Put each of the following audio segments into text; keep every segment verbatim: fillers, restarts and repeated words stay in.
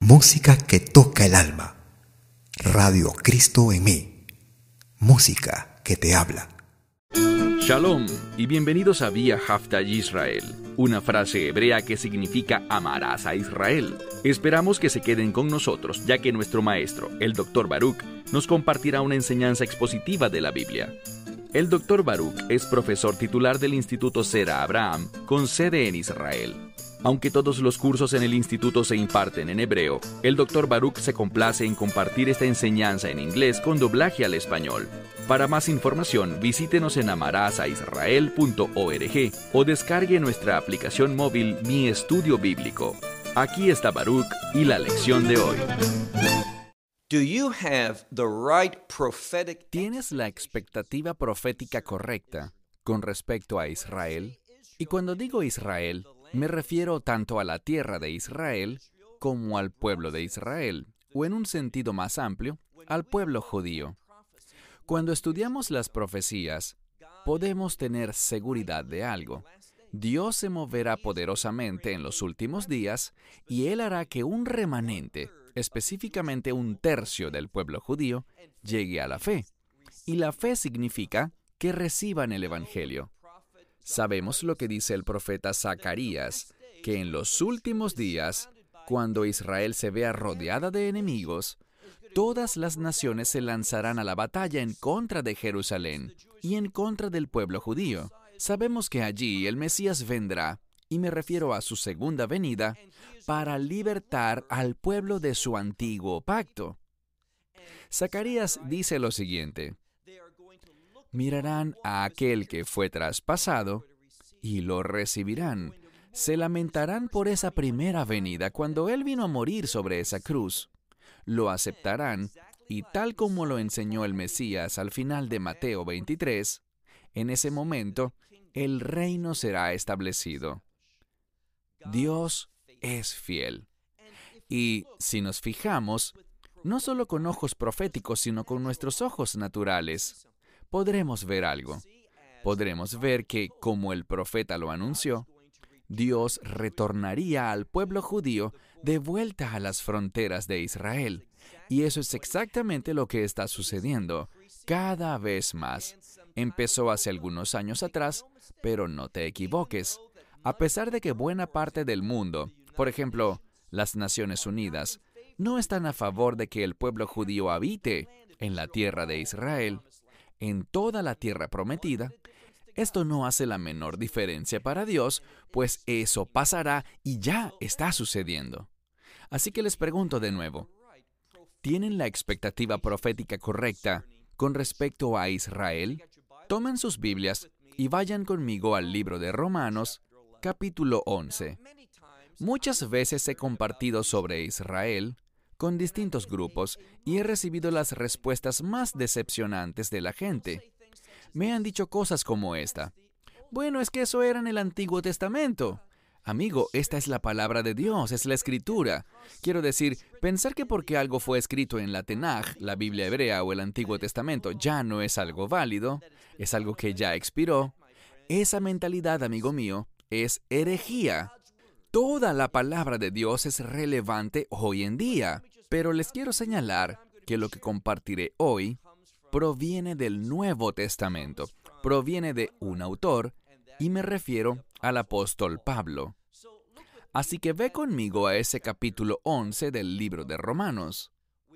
Música que toca el alma. Radio Cristo en mí. Música que te habla. Shalom y bienvenidos a Vía Hafta Yisrael, una frase hebrea que significa amarás a Israel. Esperamos que se queden con nosotros, ya que nuestro maestro, el doctor Baruch, nos compartirá una enseñanza expositiva de la Biblia. El doctor Baruch es profesor titular del Instituto Zera Abraham, con sede en Israel. Aunque todos los cursos en el instituto se imparten en hebreo, el doctor Baruch se complace en compartir esta enseñanza en inglés con doblaje al español. Para más información, visítenos en amarasaisrael punto org o descargue nuestra aplicación móvil Mi Estudio Bíblico. Aquí está Baruch y la lección de hoy. Do you have the right prophetic... ¿Tienes la expectativa profética correcta con respecto a Israel? Y cuando digo Israel, me refiero tanto a la tierra de Israel como al pueblo de Israel, o en un sentido más amplio, al pueblo judío. Cuando estudiamos las profecías, podemos tener seguridad de algo. Dios se moverá poderosamente en los últimos días y Él hará que un remanente, específicamente un tercio del pueblo judío, llegue a la fe. Y la fe significa que reciban el Evangelio. Sabemos lo que dice el profeta Zacarías, que en los últimos días, cuando Israel se vea rodeada de enemigos, todas las naciones se lanzarán a la batalla en contra de Jerusalén y en contra del pueblo judío. Sabemos que allí el Mesías vendrá, y me refiero a su segunda venida, para libertar al pueblo de su antiguo pacto. Zacarías dice lo siguiente: mirarán a aquel que fue traspasado y lo recibirán. Se lamentarán por esa primera venida cuando Él vino a morir sobre esa cruz. Lo aceptarán y tal como lo enseñó el Mesías al final de Mateo veintitrés, en ese momento el reino será establecido. Dios es fiel. Y si nos fijamos, no solo con ojos proféticos, sino con nuestros ojos naturales, podremos ver algo. Podremos ver que, como el profeta lo anunció, Dios retornaría al pueblo judío de vuelta a las fronteras de Israel. Y eso es exactamente lo que está sucediendo cada vez más. Empezó hace algunos años atrás, pero no te equivoques. A pesar de que buena parte del mundo, por ejemplo, las Naciones Unidas, no están a favor de que el pueblo judío habite en la tierra de Israel, en toda la tierra prometida, esto no hace la menor diferencia para Dios, pues eso pasará y ya está sucediendo. Así que les pregunto de nuevo, ¿tienen la expectativa profética correcta con respecto a Israel? Tomen sus Biblias y vayan conmigo al libro de Romanos, capítulo once. Muchas veces he compartido sobre Israel con distintos grupos y he recibido las respuestas más decepcionantes de la gente. Me han dicho cosas como esta: bueno, es que eso era en el Antiguo Testamento. Amigo, esta es la palabra de Dios, es la Escritura. Quiero decir, pensar que porque algo fue escrito en la Tenaj, la Biblia hebrea o el Antiguo Testamento, ya no es algo válido, es algo que ya expiró. Esa mentalidad, amigo mío, es herejía. Toda la palabra de Dios es relevante hoy en día, pero les quiero señalar que lo que compartiré hoy proviene del Nuevo Testamento, proviene de un autor, y me refiero al apóstol Pablo. Así que ve conmigo a ese capítulo once del libro de Romanos.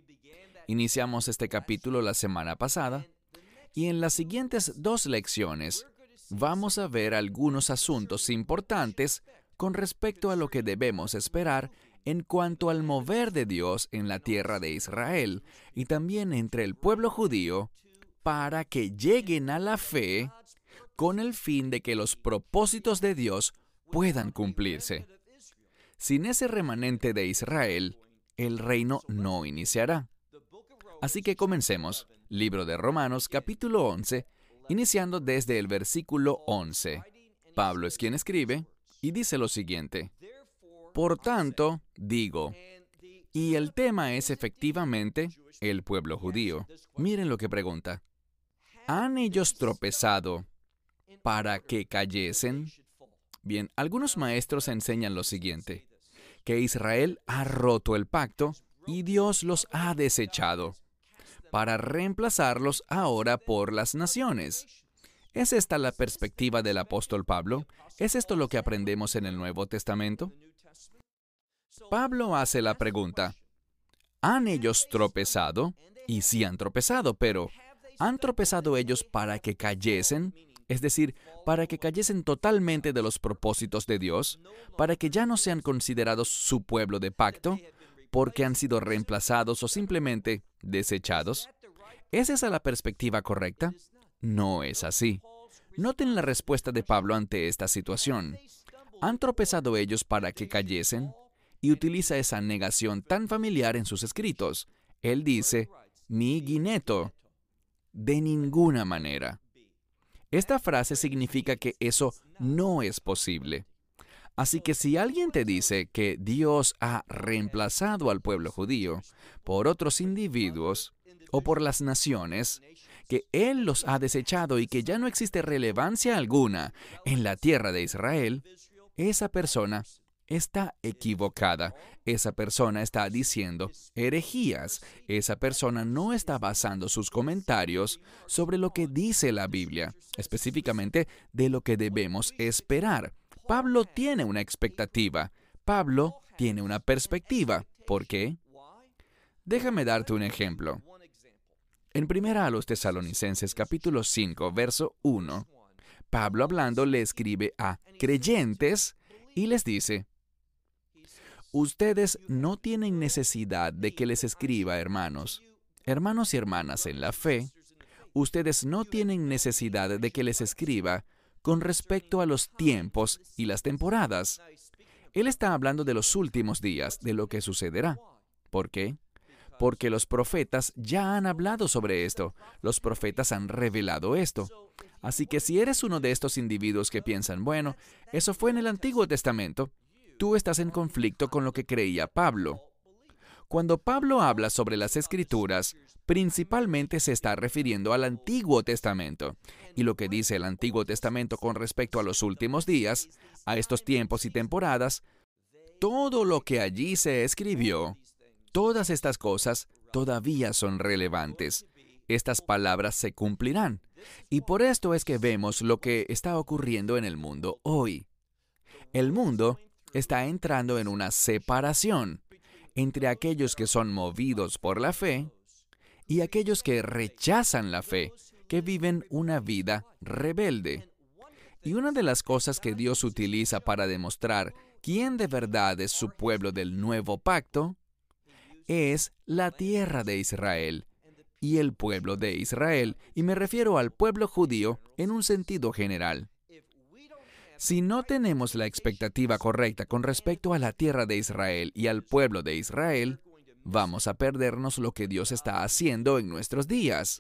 Iniciamos este capítulo la semana pasada, y en las siguientes dos lecciones vamos a ver algunos asuntos importantes con respecto a lo que debemos esperar en cuanto al mover de Dios en la tierra de Israel y también entre el pueblo judío para que lleguen a la fe con el fin de que los propósitos de Dios puedan cumplirse. Sin ese remanente de Israel, el reino no iniciará. Así que comencemos. Libro de Romanos, capítulo once, iniciando desde el versículo once. Pablo es quien escribe y dice lo siguiente: por tanto, digo, y el tema es efectivamente el pueblo judío. Miren lo que pregunta: ¿han ellos tropezado para que cayesen? Bien, algunos maestros enseñan lo siguiente: que Israel ha roto el pacto y Dios los ha desechado, para reemplazarlos ahora por las naciones. ¿Es esta la perspectiva del apóstol Pablo? ¿Es esto lo que aprendemos en el Nuevo Testamento? Pablo hace la pregunta, ¿han ellos tropezado? Y sí han tropezado, pero ¿han tropezado ellos para que cayesen? Es decir, para que cayesen totalmente de los propósitos de Dios, para que ya no sean considerados su pueblo de pacto, porque han sido reemplazados o simplemente desechados. ¿Es esa la perspectiva correcta? No es así. Noten la respuesta de Pablo ante esta situación. ¿Han tropezado ellos para que cayesen? Y utiliza esa negación tan familiar en sus escritos. Él dice, mi guineto. De ninguna manera. Esta frase significa que eso no es posible. Así que si alguien te dice que Dios ha reemplazado al pueblo judío por otros individuos o por las naciones, que Él los ha desechado y que ya no existe relevancia alguna en la tierra de Israel, esa persona está equivocada. Esa persona está diciendo herejías. Esa persona no está basando sus comentarios sobre lo que dice la Biblia, específicamente de lo que debemos esperar. Pablo tiene una expectativa. Pablo tiene una perspectiva. ¿Por qué? Déjame darte un ejemplo. En primera a los Tesalonicenses capítulo cinco, verso uno, Pablo hablando le escribe a creyentes y les dice, ustedes no tienen necesidad de que les escriba, hermanos. Hermanos y hermanas en la fe, ustedes no tienen necesidad de que les escriba con respecto a los tiempos y las temporadas. Él está hablando de los últimos días, de lo que sucederá. ¿Por qué? Porque los profetas ya han hablado sobre esto. Los profetas han revelado esto. Así que si eres uno de estos individuos que piensan, bueno, eso fue en el Antiguo Testamento, tú estás en conflicto con lo que creía Pablo. Cuando Pablo habla sobre las Escrituras, principalmente se está refiriendo al Antiguo Testamento. Y lo que dice el Antiguo Testamento con respecto a los últimos días, a estos tiempos y temporadas, todo lo que allí se escribió, todas estas cosas todavía son relevantes. Estas palabras se cumplirán. Y por esto es que vemos lo que está ocurriendo en el mundo hoy. El mundo está entrando en una separación entre aquellos que son movidos por la fe y aquellos que rechazan la fe, que viven una vida rebelde. Y una de las cosas que Dios utiliza para demostrar quién de verdad es su pueblo del nuevo pacto es la tierra de Israel y el pueblo de Israel, y me refiero al pueblo judío en un sentido general. Si no tenemos la expectativa correcta con respecto a la tierra de Israel y al pueblo de Israel, vamos a perdernos lo que Dios está haciendo en nuestros días.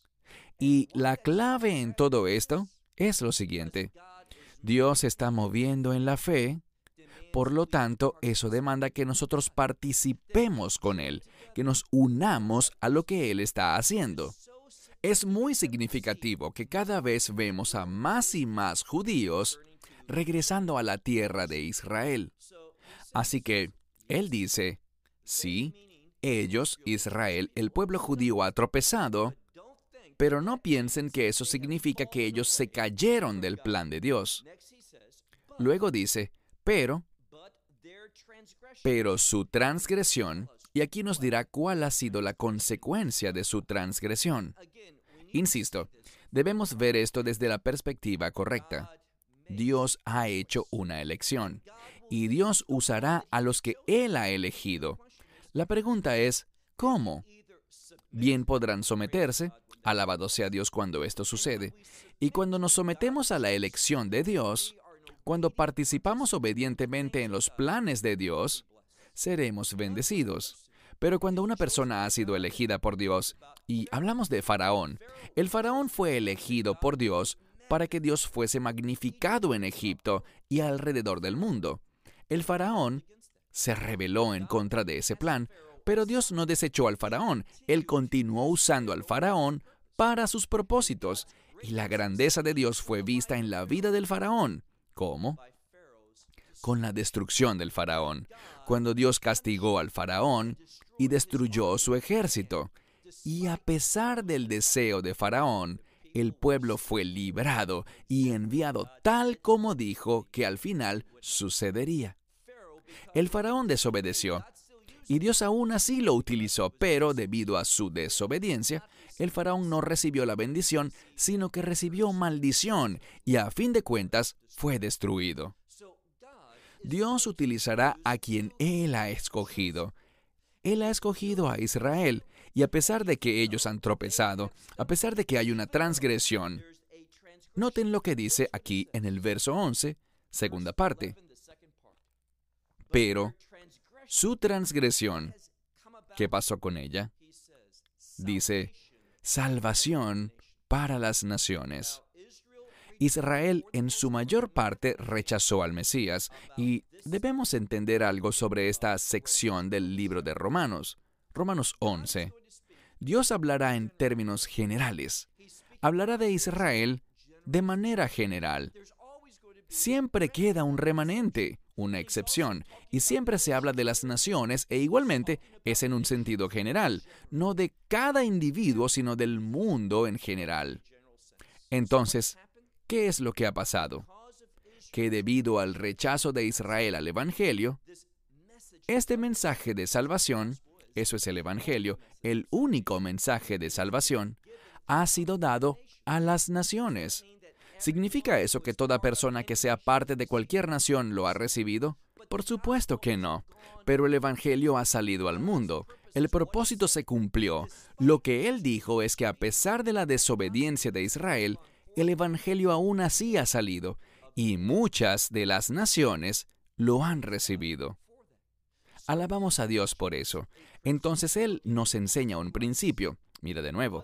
Y la clave en todo esto es lo siguiente. Dios está moviendo en la fe, por lo tanto, eso demanda que nosotros participemos con Él, que nos unamos a lo que Él está haciendo. Es muy significativo que cada vez vemos a más y más judíos regresando a la tierra de Israel. Así que, Él dice, sí, ellos, Israel, el pueblo judío ha tropezado, pero no piensen que eso significa que ellos se cayeron del plan de Dios. Luego dice, pero, pero su transgresión, y aquí nos dirá cuál ha sido la consecuencia de su transgresión. Insisto, debemos ver esto desde la perspectiva correcta. Dios ha hecho una elección, y Dios usará a los que Él ha elegido. La pregunta es, ¿cómo? Bien podrán someterse, alabado sea Dios cuando esto sucede, y cuando nos sometemos a la elección de Dios, cuando participamos obedientemente en los planes de Dios, seremos bendecidos. Pero cuando una persona ha sido elegida por Dios, y hablamos de Faraón, el Faraón fue elegido por Dios para que Dios fuese magnificado en Egipto y alrededor del mundo. El Faraón se rebeló en contra de ese plan, pero Dios no desechó al Faraón. Él continuó usando al Faraón para sus propósitos, y la grandeza de Dios fue vista en la vida del Faraón. ¿Cómo? con la destrucción del faraón, cuando Dios castigó al faraón y destruyó su ejército. Y a pesar del deseo de faraón, el pueblo fue librado y enviado tal como dijo que al final sucedería. El faraón desobedeció, y Dios aún así lo utilizó, pero debido a su desobediencia, el faraón no recibió la bendición, sino que recibió maldición, y a fin de cuentas fue destruido. Dios utilizará a quien Él ha escogido. Él ha escogido a Israel, y a pesar de que ellos han tropezado, a pesar de que hay una transgresión, noten lo que dice aquí en el verso once, segunda parte. Pero su transgresión, ¿qué pasó con ella? Dice, salvación para las naciones. Israel en su mayor parte rechazó al Mesías, y debemos entender algo sobre esta sección del libro de Romanos. Romanos once. Dios hablará en términos generales. Hablará de Israel de manera general. Siempre queda un remanente, una excepción, y siempre se habla de las naciones, e igualmente es en un sentido general, no de cada individuo, sino del mundo en general. Entonces, ¿qué es lo que ha pasado? Que debido al rechazo de Israel al Evangelio, este mensaje de salvación, eso es el Evangelio, el único mensaje de salvación, ha sido dado a las naciones. ¿Significa eso que toda persona que sea parte de cualquier nación lo ha recibido? Por supuesto que no, pero el Evangelio ha salido al mundo. El propósito se cumplió. Lo que Él dijo es que a pesar de la desobediencia de Israel, el Evangelio aún así ha salido, y muchas de las naciones lo han recibido. Alabamos a Dios por eso. Entonces Él nos enseña un principio. Mira de nuevo.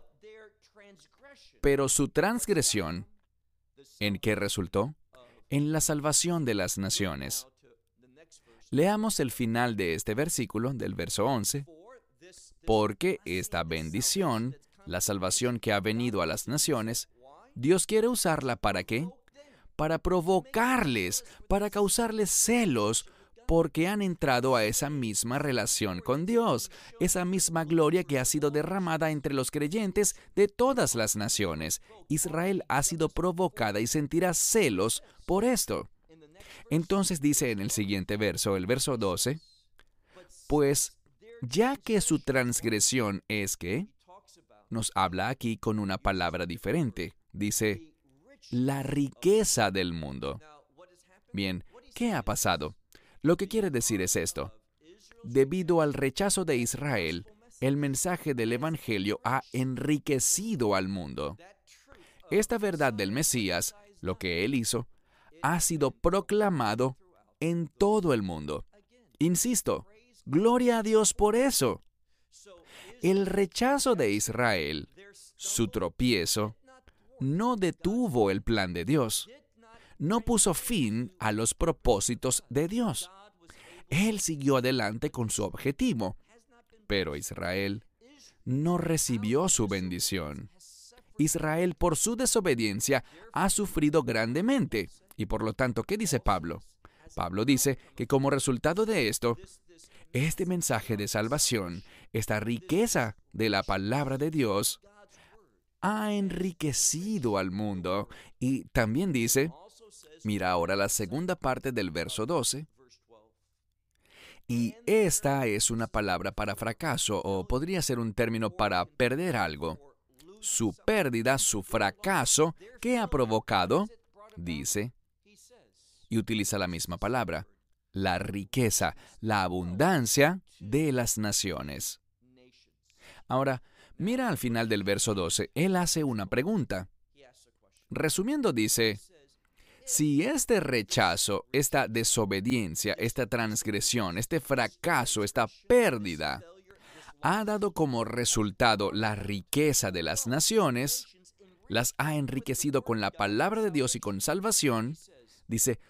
Pero su transgresión, ¿en qué resultó? En la salvación de las naciones. Leamos el final de este versículo, del verso once. Porque esta bendición, la salvación que ha venido a las naciones, Dios quiere usarla ¿para qué? Para provocarles, para causarles celos, porque han entrado a esa misma relación con Dios, esa misma gloria que ha sido derramada entre los creyentes de todas las naciones. Israel ha sido provocada y sentirá celos por esto. Entonces dice en el siguiente verso, el verso doce, pues ya que su transgresión es que, nos habla aquí con una palabra diferente, dice, la riqueza del mundo. Bien, ¿qué ha pasado? Lo que quiere decir es esto. Debido al rechazo de Israel, el mensaje del Evangelio ha enriquecido al mundo. Esta verdad del Mesías, lo que Él hizo, ha sido proclamado en todo el mundo. Insisto, gloria a Dios por eso. El rechazo de Israel, su tropiezo, no detuvo el plan de Dios. No puso fin a los propósitos de Dios. Él siguió adelante con su objetivo, pero Israel no recibió su bendición. Israel, por su desobediencia, ha sufrido grandemente. Y por lo tanto, ¿qué dice Pablo? Pablo dice que como resultado de esto, este mensaje de salvación, esta riqueza de la palabra de Dios, ha enriquecido al mundo. Y también dice, mira ahora la segunda parte del verso doce, y esta es una palabra para fracaso, o podría ser un término para perder algo. Su pérdida, su fracaso, ¿qué ha provocado? Dice, y utiliza la misma palabra, la riqueza, la abundancia de las naciones. Ahora, mira al final del verso doce, él hace una pregunta. Resumiendo, dice, si este rechazo, esta desobediencia, esta transgresión, este fracaso, esta pérdida, ha dado como resultado la riqueza de las naciones, las ha enriquecido con la palabra de Dios y con salvación, dice,